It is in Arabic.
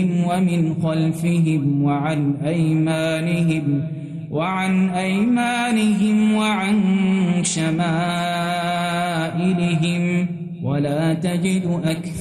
ومن خلفهم وعن أيمانهم وعن شمائلهم ولا تجد أكثر